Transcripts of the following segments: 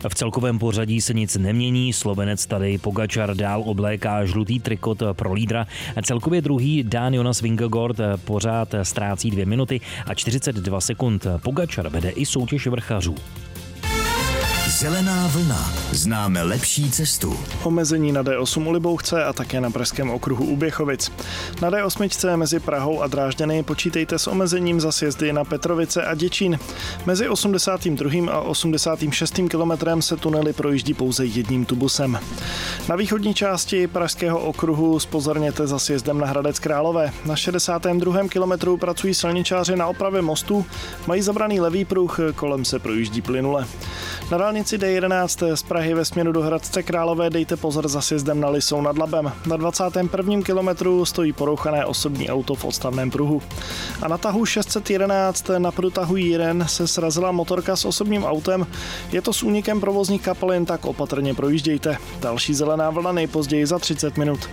V celkovém pořadí se nic nemění, Slovenec Tadej Pogačar dál obléká žlutý trikot pro lídra. Celkově druhý Dan Jonas Vingegaard pořád ztrácí 2 minuty a 42 sekund. Pogačar vede i soutěž vrchařů. Zelená vlna. Známe lepší cestu. Omezení na D8 u Libouchce a také na pražském okruhu u Běchovic. Na D8 mezi Prahou a Drážďany počítejte s omezením za sjezdy na Petrovice a Děčín. Mezi 82. a 86. kilometrem se tunely projíždí pouze jedním tubusem. Na východní části pražského okruhu zpozorněte za sjezdem na Hradec Králové. Na 62. kilometru pracují silničáři na opravě mostu, mají zabraný levý pruh, kolem se projíždí plynule. Na dálnici D11 z Prahy ve směru do Hradce Králové dejte pozor za sjezdem na Lisou nad Labem. Na 21. kilometru stojí porouchané osobní auto v odstavném pruhu. A na tahu 611 na průtahu Jiren se srazila motorka s osobním autem. Je to s únikem provozních kapalin, tak opatrně projíždějte. Další zelená vlna nejpozději za 30 minut.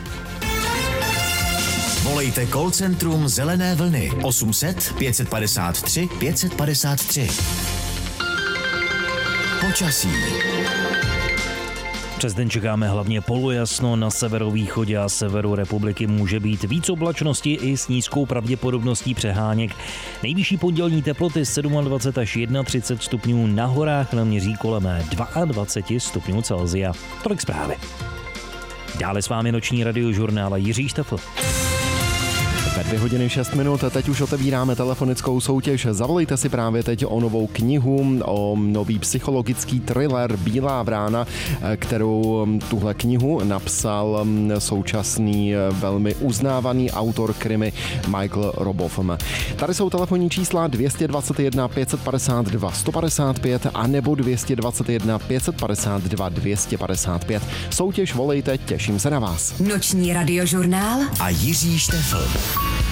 Volejte call centrum Zelené vlny 800 553 553. Počasí. Přes den čekáme hlavně polojasno, na severovýchodě a severu republiky může být víc oblačnosti i s nízkou pravděpodobností přeháněk. Nejvyšší pondělní teploty 27 až 31 stupňů, na horách naměří kolem 22 stupňů Celsia. Tolik zprávy. Dále s vámi noční radiožurnál Jiří Štefl. Ve 2 hodiny 6 minut teď už otevíráme telefonickou soutěž. Zavolejte si právě teď o novou knihu, o nový psychologický thriller Bílá vrána, kterou tuhle knihu napsal současný velmi uznávaný autor krimi Michael Robotham. Tady jsou telefonní čísla 221 552 155 a nebo 221 552 255. Soutěž volejte, těším se na vás. Noční radiožurnál A Jiří Štefl.